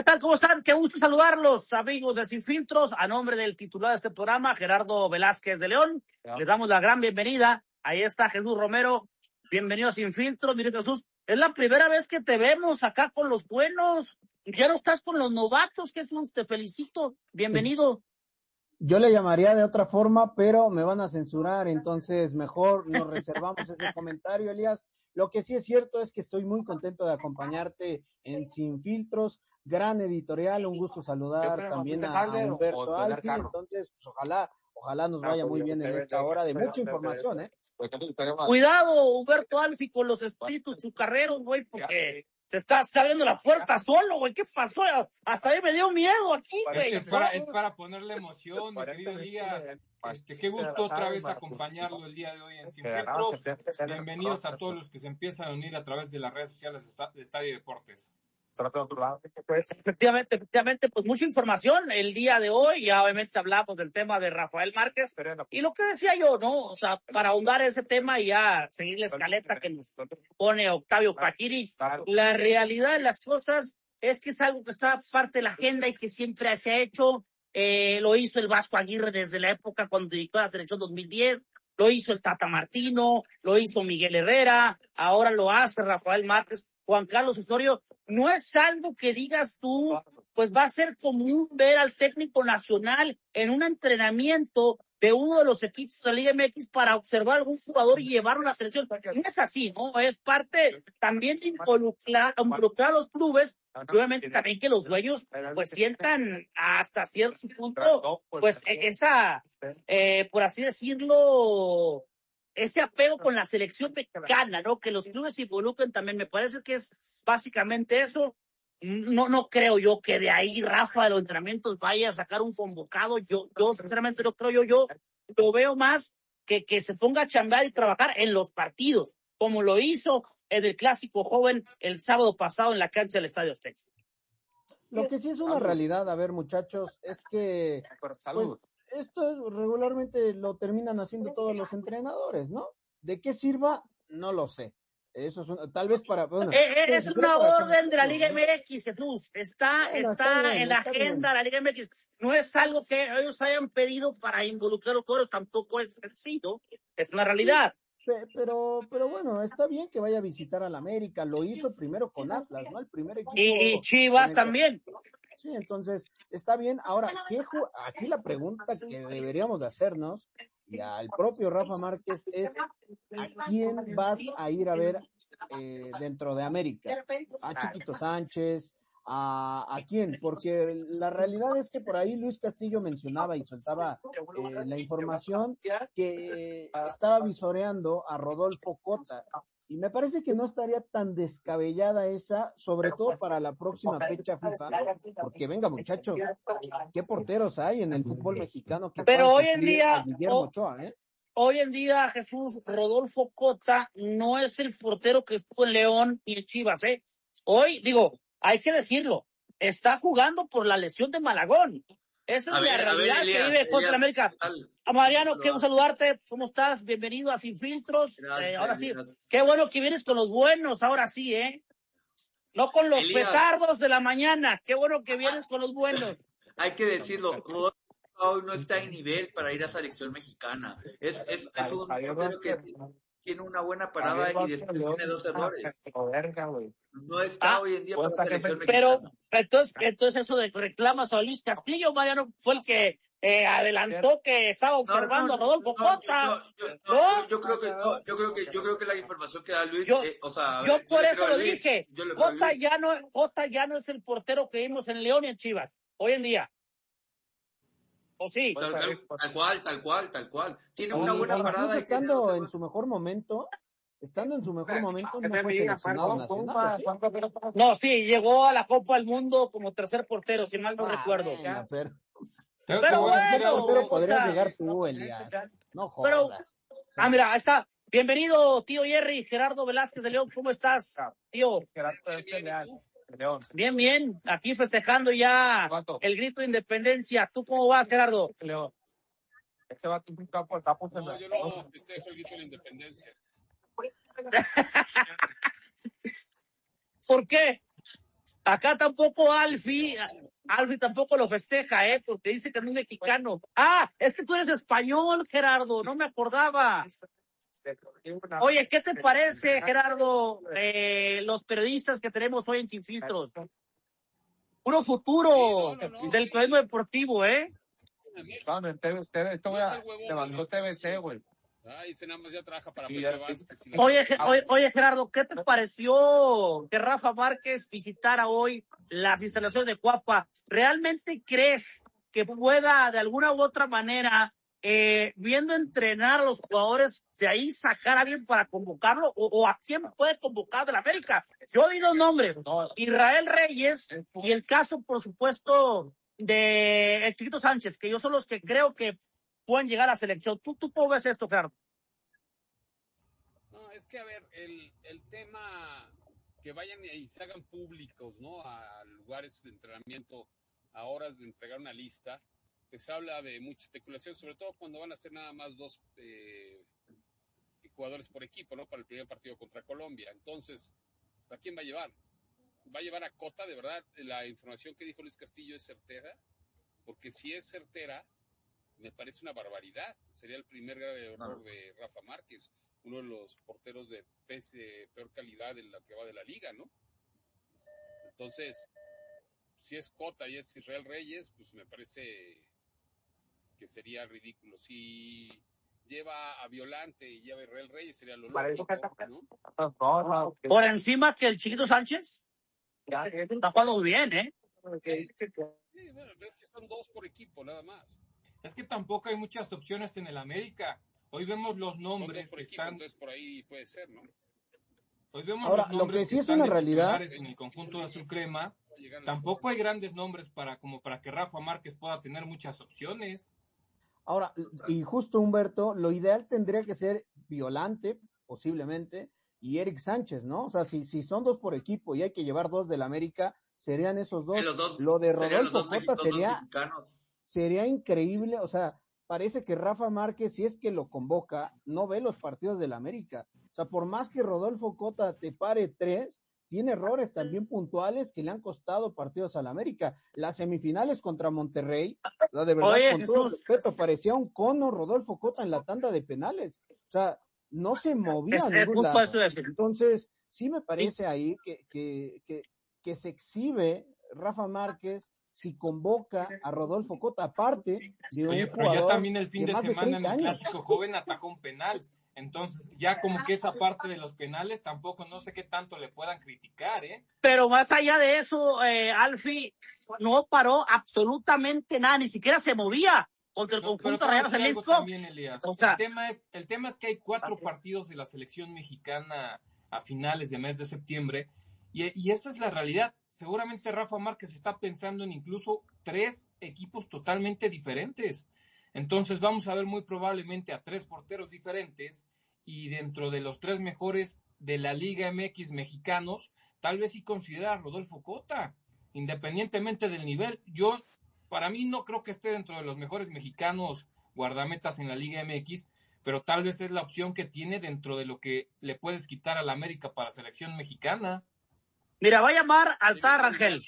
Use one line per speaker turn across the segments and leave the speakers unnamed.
¿Qué tal? ¿Cómo están? Qué gusto saludarlos, amigos de Sin Filtros. A nombre del titular de este programa, Gerardo Velázquez de León, les damos la gran bienvenida. Ahí está Jesús Romero. Bienvenido a Sin Filtros. Mire, Jesús, es la primera vez que te vemos acá con los buenos. Ya no estás con los novatos, Jesús. Te felicito. Bienvenido.
Yo le llamaría de otra forma, pero me van a censurar, entonces mejor nos reservamos ese comentario, Elías. Lo que sí es cierto es que estoy muy contento de acompañarte en Sin Filtros, gran editorial, un gusto saludar también a Humberto Alfi, entonces pues, ojalá nos vaya muy bien en esta hora de mucha información, ¿eh?
Cuidado, Humberto Alfi, con los espíritus chucarreros, güey, porque se está abriendo la puerta solo, güey. ¿Qué pasó? Hasta ahí me dio miedo aquí, güey.
Es para ponerle emoción, mi querido Elías. Qué gusto otra vez acompañarlo el día de hoy en Sin Filtros. Bienvenidos a todos los que se empiezan a unir a través de las redes sociales de Estadio Deportes.
Pues efectivamente, pues mucha información el día de hoy. Ya obviamente hablamos del tema de Rafael Márquez. Y lo que decía yo, ¿no? O sea, para ahondar ese tema y ya seguir la escaleta que nos pone Octavio Paquiri, la realidad de las cosas es que es algo que está parte de la agenda y que siempre se ha hecho. Lo hizo el Vasco Aguirre desde la época cuando dirigió la selección 2010. Lo hizo el Tata Martino, lo hizo Miguel Herrera, ahora lo hace Rafael Márquez, Juan Carlos Osorio. No es algo que digas tú, pues va a ser común ver al técnico nacional en un entrenamiento de uno de los equipos de la Liga MX para observar a algún jugador y llevarlo a la selección. No es así, ¿no? Es parte también de involucrar a los clubes y obviamente también que los dueños pues sientan hasta cierto punto pues esa, por así decirlo, ese apego con la selección mexicana, ¿no? Que los clubes se involucren también. Me parece que es básicamente eso. No creo yo que de ahí Rafa de los entrenamientos vaya a sacar un convocado. Yo sinceramente no creo. Yo lo veo más que se ponga a chambear y trabajar en los partidos, como lo hizo en el Clásico Joven el sábado pasado en la cancha del Estadio Azteca.
Lo que sí es una realidad, a ver, muchachos, es que pues, esto regularmente lo terminan haciendo todos los entrenadores, ¿no? ¿De qué sirva? No lo sé. Eso es tal vez para... Bueno,
es una orden de la Liga MX, Jesús. Está en la agenda de la Liga MX. No es algo que ellos hayan pedido para involucrar a los jugadores, tampoco es sencillo. Es una realidad.
Pero bueno, está bien que vaya a visitar al América. Lo hizo primero con Atlas, ¿no? El primer equipo.
Y Chivas también.
Sí, entonces está bien. Ahora, aquí la pregunta que deberíamos de hacernos y al propio Rafa Márquez es ¿a quién vas a ir a ver dentro de América? ¿A Chiquito Sánchez? ¿A quién? Porque la realidad es que por ahí Luis Castillo mencionaba y soltaba la información que estaba visoreando a Rodolfo Cota. Y me parece que no estaría tan descabellada esa, sobre todo para la próxima fecha FIFA, porque venga muchachos, ¿qué porteros hay en el fútbol mexicano?
Pero hoy en día,
Guillermo Ochoa, ¿eh?
Hoy en día, Jesús, Rodolfo Cota no es el portero que estuvo en León y en Chivas, ¿eh? Hoy, digo, hay que decirlo, está jugando por la lesión de Malagón. Esa es la realidad que vive contra América. Mariano, quiero saludarte. ¿Cómo estás? Bienvenido a Sin Filtros. Ahora sí, qué bueno que vienes con los buenos, ahora sí, ¿eh? No con los petardos de la mañana. Qué bueno que vienes con los buenos.
Hay que decirlo, Rodolfo hoy no está en nivel para ir a selección mexicana. Es un portero que tiene una buena parada y después tiene 2 errores. No está hoy en día para la selección mexicana.
Pero entonces eso de reclamas a Luis Castillo, Mariano, fue el que adelantó que estaba observando a Rodolfo Cota.
Yo creo que la información que da Luis,
yo por eso lo dije. Cota ya no es el portero que vimos en León y en Chivas hoy en día. ¿O sí?
Tal cual. Tiene una buena parada.
Estando en su mejor momento, no fue seleccionado nacional, ¿sí?
No, sí, llegó a la Copa del Mundo como tercer portero, si mal no recuerdo.
Bueno,
pero bueno,
pero podrías llegar tú, Elías. No jodas.
Mira, ahí está. Bienvenido, tío Jerry, Gerardo Velázquez de León. ¿Cómo estás, tío? Bien. Aquí festejando ya el grito de independencia. ¿Tú cómo vas, Gerardo?
León. Este va a tu campo, está
No, yo no festejo el grito de la independencia.
¿Por qué? Acá tampoco Alfie tampoco lo festeja, porque dice que no es mexicano. Es que tú eres español, Gerardo, no me acordaba. Oye, ¿qué te parece, Gerardo, los periodistas que tenemos hoy en Sin Filtros? Puro futuro del periodismo deportivo,
No, en TVC, esto levantó TVC, güey.
Ese nada más ya trabaja para Pepe Vázquez.
Oye, Gerardo, ¿qué te pareció que Rafa Márquez visitara hoy las instalaciones de Cuapa? ¿Realmente crees que pueda de alguna u otra manera, viendo entrenar a los jugadores, de ahí sacar a alguien para convocarlo? ¿O a quién puede convocar de la América? Yo di dos nombres, Israel Reyes y el caso, por supuesto, de el Chiquito Sánchez, que yo son los que creo que pueden llegar a la selección. ¿Tú cómo ves esto, Gerardo?
No, es que a ver, el tema que vayan y se hagan públicos, ¿no? A lugares de entrenamiento, a horas de entregar una lista, pues habla de mucha especulación, sobre todo cuando van a ser nada más 2 jugadores por equipo, ¿no? Para el primer partido contra Colombia. Entonces, ¿a quién va a llevar? ¿Va a llevar a Cota? De verdad, la información que dijo Luis Castillo es certera, porque si es certera, me parece una barbaridad. Sería el primer grave error de Rafa Márquez, uno de los porteros de peor calidad en la que va de la liga, ¿no? Entonces, si es Cota y es Israel Reyes, pues me parece que sería ridículo. Si lleva a Violante y lleva a Israel Reyes, sería lo lógico, ¿no?
Por encima que el Chiquito Sánchez. Está jugando muy bien,
Sí, bueno, es que son 2 por equipo, nada más.
Es que tampoco hay muchas opciones en el América. Hoy vemos los nombres
por
que
equipo,
están.
Entonces por ahí puede ser, ¿no?
Hoy vemos
Ahora,
los nombres
lo que sí
que
es
están
una
de
realidad
titulares en el conjunto de Azul Crema. Tampoco hay grandes nombres para que Rafa Márquez pueda tener muchas opciones.
Ahora, y justo Humberto, lo ideal tendría que ser Violante, posiblemente, y Eric Sánchez, ¿no? O sea, si son 2 por equipo y hay que llevar 2 del América, serían esos 2. Lo de Rodolfo Cota sería increíble, o sea, parece que Rafa Márquez, si es que lo convoca, no ve los partidos del América. O sea, por más que Rodolfo Cota te pare 3, tiene errores también puntuales que le han costado partidos al América. Las semifinales contra Monterrey, de verdad, con todo respeto, parecía un cono Rodolfo Cota en la tanda de penales. O sea, no se movía a ningún lado. Entonces, sí me parece ahí que se exhibe Rafa Márquez si convoca a Rodolfo Cota, aparte de un jugador.
Pero ya también el fin de
más
semana
de
en el Clásico Joven atajó un penal. Entonces, ya como que esa parte de los penales tampoco no sé qué tanto le puedan criticar,
Pero más allá de eso, Alfie no paró absolutamente nada, ni siquiera se movía contra el conjunto Real Jalisco.
También, Elías. O sea, el tema es que hay 4 partidos de la selección mexicana a finales de mes de septiembre, y esta es la realidad. Seguramente Rafa Márquez está pensando en incluso 3 equipos totalmente diferentes. Entonces vamos a ver muy probablemente a 3 porteros diferentes, y dentro de los 3 mejores de la Liga MX mexicanos, tal vez sí considera a Rodolfo Cota, independientemente del nivel. Para mí no creo que esté dentro de los mejores mexicanos guardametas en la Liga MX, pero tal vez es la opción que tiene dentro de lo que le puedes quitar a la América para selección mexicana.
Mira, va a llamar Altar Rangel.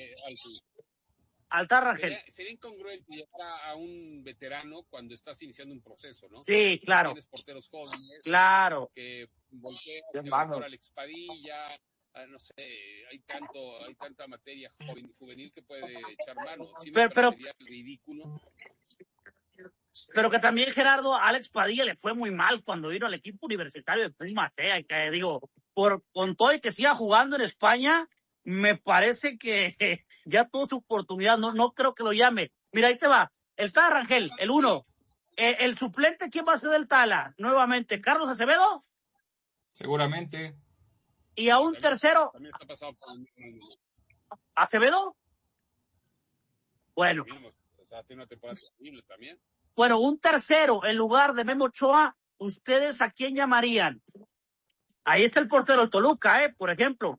Altar Rangel.
Sería incongruente llevar a un veterano cuando estás iniciando un proceso, ¿no?
Sí, claro.
Tienes porteros jóvenes.
Claro.
Que voltean mejor a Alex Padilla, no sé, hay tanta materia juvenil que puede echar mano. Sí me parecería ridículo.
Pero que también, Gerardo, a Alex Padilla le fue muy mal cuando vino al equipo universitario de Pumas, que digo, con todo y que siga jugando en España, me parece que ya tuvo su oportunidad, no creo que lo llame. Mira, ahí te va, está Rangel, el 1. El suplente, ¿quién va a ser del Tala? Nuevamente, ¿Carlos Acevedo?
Seguramente.
¿Y a un tercero?
También está pasado por
¿Acevedo? Bueno.
O sea, tiene una temporada terrible también.
Bueno, un tercero en lugar de Memo Ochoa, ¿ustedes a quién llamarían? Ahí está el portero del Toluca, por ejemplo.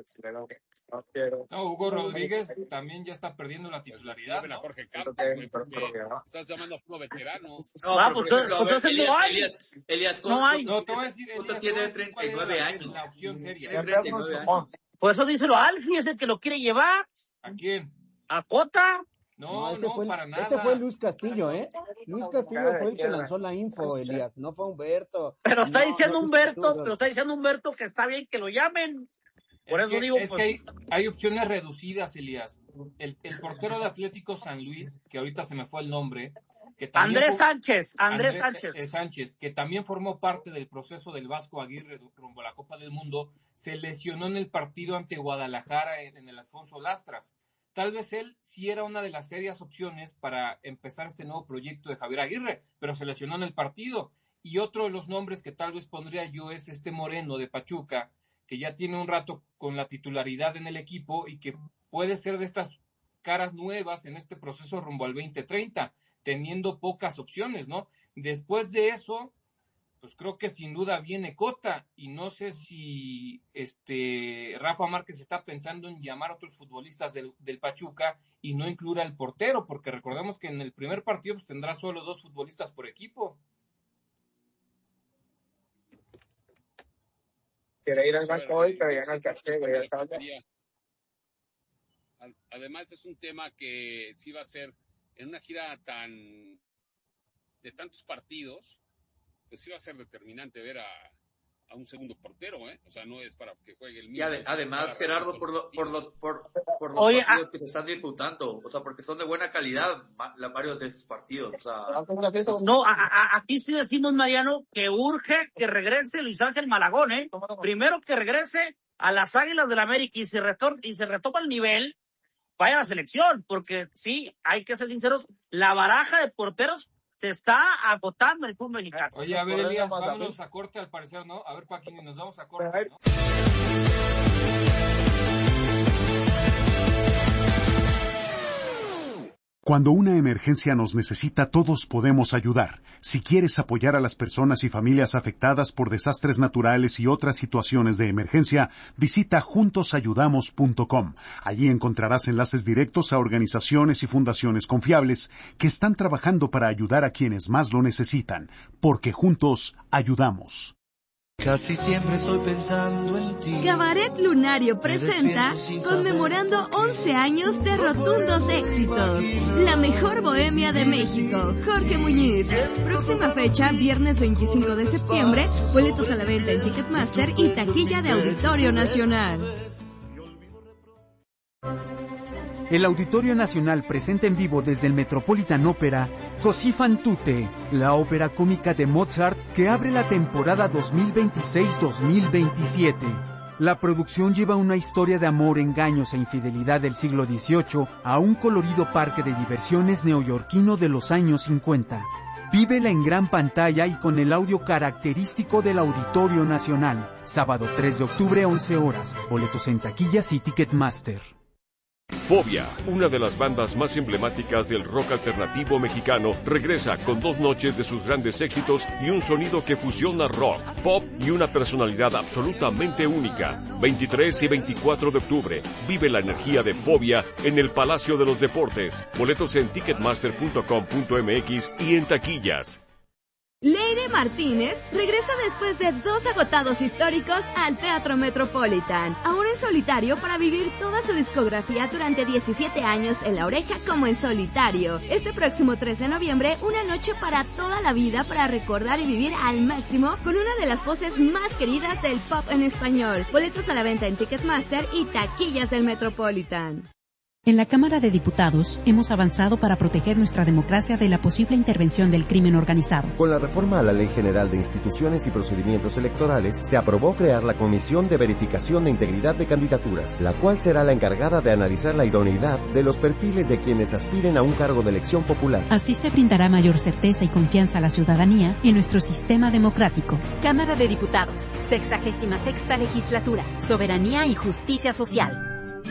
No, Hugo Rodríguez también ya está perdiendo la titularidad.
¿No? Jorge Campos, estás llamando a uno veterano.
No, pues entonces
no hay.
Elías
no hay.
No, te voy a decir,
Cota tiene 39 años.
La opción seria.
Tiene 39 años.
Por eso díselo a Alfie, es el que lo quiere llevar.
¿A quién?
¿A Cota?
No,
fue,
para nada.
Ese fue Luis Castillo, ¿eh? Luis Castillo fue el que lanzó la info, Elías, no fue Humberto.
Pero está diciendo Humberto que está bien que lo llamen. Por eso digo...
Es que hay opciones reducidas, Elías. El portero de Atlético San Luis, que ahorita se me fue el nombre... que
Andrés Sánchez,
que también formó parte del proceso del Vasco Aguirre rumbo a la Copa del Mundo, se lesionó en el partido ante Guadalajara en el Alfonso Lastras. Tal vez él sí era una de las serias opciones para empezar este nuevo proyecto de Javier Aguirre, pero se lesionó en el partido. Y otro de los nombres que tal vez pondría yo es Moreno de Pachuca, que ya tiene un rato con la titularidad en el equipo y que puede ser de estas caras nuevas en este proceso rumbo al 2030, teniendo pocas opciones, ¿no? Después de eso, pues creo que sin duda viene Cota, y no sé si Rafa Márquez está pensando en llamar a otros futbolistas del Pachuca y no incluir al portero, porque recordemos que en el primer partido pues tendrá solo 2 futbolistas por equipo.
Quiere ir al banco hoy, pero ya no alcancé, güey.
Además es un tema que sí va a ser en una gira de tantos partidos, pues sí va a ser determinante ver a un segundo portero, ¿eh? O sea, no es para que juegue el mismo.
Y además, Gerardo, por los partidos que se están disputando, o sea, porque son de buena calidad varios de esos partidos, o sea.
No, aquí sí decimos, Mariano, que urge que regrese Luis Ángel Malagón, ¿eh? Primero que regrese a las Águilas del América y se retoma el nivel, vaya a la selección, porque sí, hay que ser sinceros, la baraja de porteros se está agotando el fútbol mexicano.
Oye, a ver, Elías, vámonos a corte al parecer, ¿no? A ver, Joaquín, nos vamos a corte, ¿no?
Cuando una emergencia nos necesita, todos podemos ayudar. Si quieres apoyar a las personas y familias afectadas por desastres naturales y otras situaciones de emergencia, visita juntosayudamos.com. Allí encontrarás enlaces directos a organizaciones y fundaciones confiables que están trabajando para ayudar a quienes más lo necesitan, porque juntos ayudamos.
Casi siempre estoy pensando en ti.
Cabaret Lunario presenta Conmemorando 11 años de rotundos éxitos. La mejor bohemia de México, Jorge Muñiz. Próxima fecha, viernes 25 de septiembre. Boletos a la venta en Ticketmaster y taquilla de Auditorio Nacional.
El Auditorio Nacional presenta en vivo desde el Metropolitan Opera Così fan tutte, la ópera cómica de Mozart que abre la temporada 2026-2027. La producción lleva una historia de amor, engaños e infidelidad del siglo XVIII a un colorido parque de diversiones neoyorquino de los años 50. Vívela en gran pantalla y con el audio característico del Auditorio Nacional. Sábado 3 de octubre, 11 horas. Boletos en taquillas y Ticketmaster.
Fobia, una de las bandas más emblemáticas del rock alternativo mexicano, regresa con 2 noches de sus grandes éxitos y un sonido que fusiona rock, pop y una personalidad absolutamente única. 23 y 24 de octubre, vive la energía de Fobia en el Palacio de los Deportes. Boletos en ticketmaster.com.mx y en taquillas.
Leire Martínez regresa después de 2 agotados históricos al Teatro Metropolitan, ahora en solitario para vivir toda su discografía durante 17 años en La Oreja como en solitario. Este próximo 3 de noviembre, una noche para toda la vida para recordar y vivir al máximo con una de las voces más queridas del pop en español. Boletos a la venta en Ticketmaster y taquillas del Metropolitan.
En la Cámara de Diputados hemos avanzado para proteger nuestra democracia de la posible intervención del crimen organizado.
Con la reforma a la Ley General de Instituciones y Procedimientos Electorales, se aprobó crear la Comisión de Verificación de Integridad de Candidaturas, la cual será la encargada de analizar la idoneidad de los perfiles de quienes aspiren a un cargo de elección popular.
Así se brindará mayor certeza y confianza a la ciudadanía en nuestro sistema democrático.
Cámara de Diputados, 66ª Legislatura, Soberanía y Justicia Social.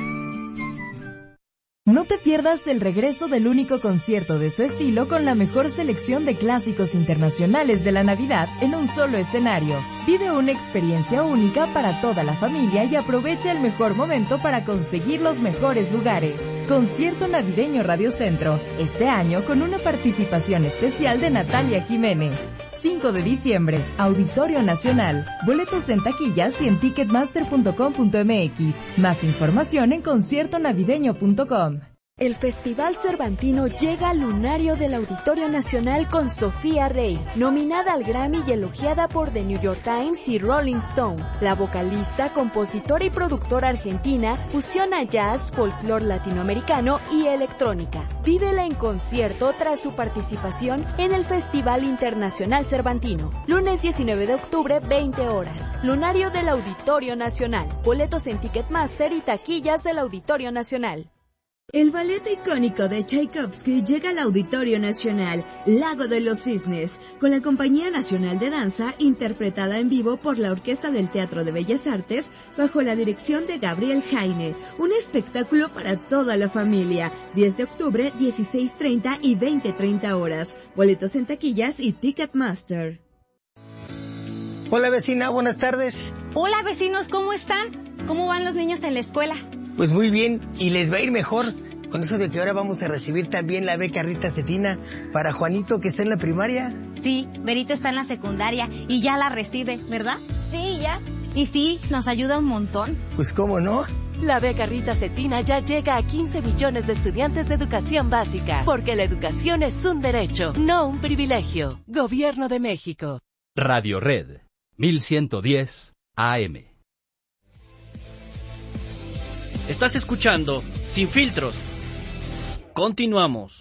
No te pierdas el regreso del único concierto de su estilo con la mejor selección de clásicos internacionales de la Navidad en un solo escenario. Vive una experiencia única para toda la familia y aprovecha el mejor momento para conseguir los mejores lugares. Concierto Navideño Radio Centro, este año con una participación especial de Natalia Jiménez. 5 de diciembre, Auditorio Nacional. Boletos en taquillas y en ticketmaster.com.mx. Más información en conciertonavideño.com.
El Festival Cervantino llega al lunario del Auditorio Nacional con Sofía Rey, nominada al Grammy y elogiada por The New York Times y Rolling Stone. La vocalista, compositora y productora argentina fusiona jazz, folclore latinoamericano y electrónica. Vívela en concierto tras su participación en el Festival Internacional Cervantino. Lunes 19 de octubre, 20 horas. Lunario del Auditorio Nacional. Boletos en Ticketmaster y taquillas del Auditorio Nacional.
El ballet icónico de Tchaikovsky llega al Auditorio Nacional, Lago de los Cisnes, con la Compañía Nacional de Danza, interpretada en vivo por la Orquesta del Teatro de Bellas Artes, bajo la dirección de Gabriel Jaime. Un espectáculo para toda la familia. 10 de octubre, 16:30 y 20:30 horas. Boletos en taquillas y Ticketmaster.
Hola vecina, buenas tardes.
Hola vecinos, ¿cómo están? ¿Cómo van los niños en la escuela?
Pues muy bien, y les va a ir mejor con eso de que ahora vamos a recibir también la beca Rita Cetina para Juanito, que está en la primaria.
Sí, Berito está en la secundaria y ya la recibe, ¿verdad? Sí, ya. Y sí, nos ayuda un montón.
Pues cómo no.
La beca Rita Cetina ya llega a 15 millones de estudiantes de educación básica, porque la educación es un derecho, no un privilegio. Gobierno de México.
Radio Red, 1110 AM. Estás escuchando Sin Filtros. Continuamos.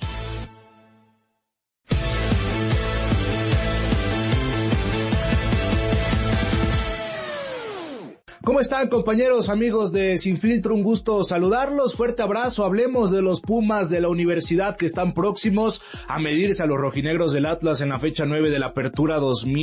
¿Cómo están, compañeros, amigos de Sin Filtro? Un gusto saludarlos. Fuerte abrazo. Hablemos de los Pumas de la Universidad, que están próximos a medirse a los rojinegros del Atlas en la fecha 9 de la Apertura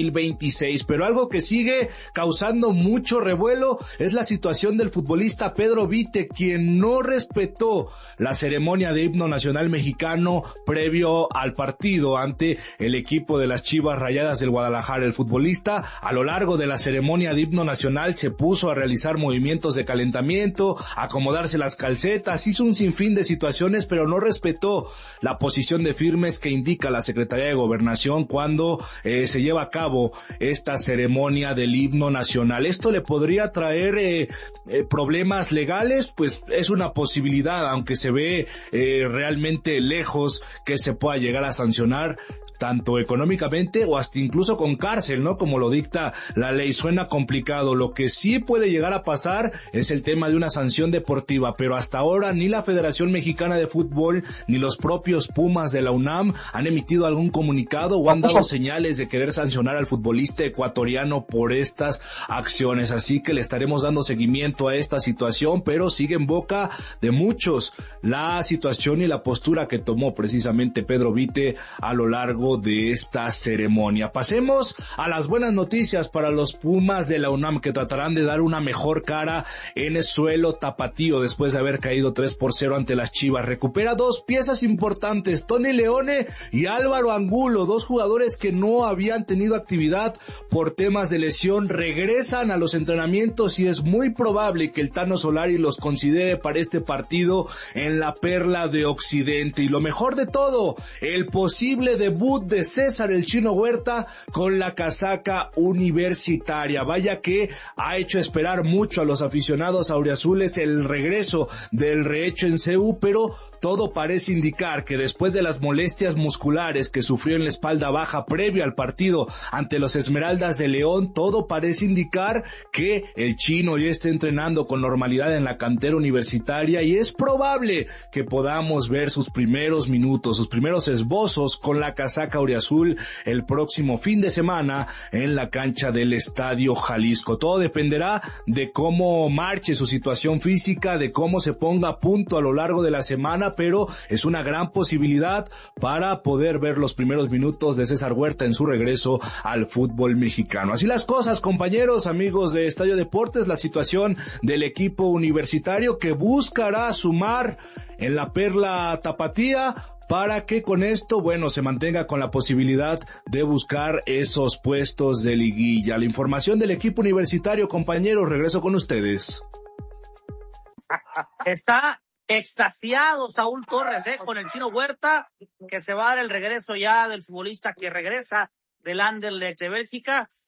2026. Pero algo que sigue causando mucho revuelo es la situación del futbolista Pedro Vite, quien no respetó la ceremonia de himno nacional mexicano previo al partido ante el equipo de las Chivas Rayadas del Guadalajara. El futbolista, a lo largo de la ceremonia de himno nacional, se puso a realizar movimientos de calentamiento, acomodarse las calcetas, hizo un sinfín de situaciones, pero no respetó la posición de firmes que indica la Secretaría de Gobernación cuando se lleva a cabo esta ceremonia del himno nacional. Esto le podría traer problemas legales, pues es una posibilidad, aunque se ve realmente lejos que se pueda llegar a sancionar, tanto económicamente o hasta incluso con cárcel, ¿no? Como lo dicta la ley. Suena complicado. Lo que sí puede llegar a pasar es el tema de una sanción deportiva, pero hasta ahora ni la Federación Mexicana de Fútbol ni los propios Pumas de la UNAM han emitido algún comunicado o han dado señales de querer sancionar al futbolista ecuatoriano por estas acciones. Así que le estaremos dando seguimiento a esta situación, pero sigue en boca de muchos la situación y la postura que tomó precisamente Pedro Vite a lo largo de esta ceremonia. Pasemos a las buenas noticias para los Pumas de la UNAM, que tratarán de dar una mejor cara en el suelo tapatío después de haber caído 3-0 ante las Chivas. Recupera dos piezas importantes, Tony Leone y Álvaro Angulo, dos jugadores que no habían tenido actividad por temas de lesión. Regresan a los entrenamientos y es muy probable que el Tano Solari los considere para este partido en la Perla de Occidente. Y lo mejor de todo, el posible debut de César el Chino Huerta con la casaca universitaria. Vaya que ha hecho esperar mucho a los aficionados auriazules el regreso del rehecho en CU, pero todo parece indicar que después de las molestias musculares que sufrió en la espalda baja previo al partido ante los Esmeraldas de León, todo parece indicar que el Chino ya está entrenando con normalidad en la cantera universitaria y es probable que podamos ver sus primeros minutos, sus primeros esbozos con la casaca auriazul el próximo fin de semana en la cancha del Estadio Jalisco. Todo dependerá de cómo marche su situación física, de cómo se ponga a punto a lo largo de la semana, pero es una gran posibilidad para poder ver los primeros minutos de César Huerta en su regreso al fútbol mexicano. Así las cosas, compañeros, amigos de Estadio Deportes, la situación del equipo universitario que buscará sumar en la Perla Tapatía para que con esto, bueno, se mantenga con la posibilidad de buscar esos puestos de liguilla. La información del equipo universitario, compañeros, regreso con ustedes.
Está extasiado Saúl Torres, con el Chino Huerta, que se va a dar el regreso ya del futbolista que regresa del Anderlecht de Bélgica.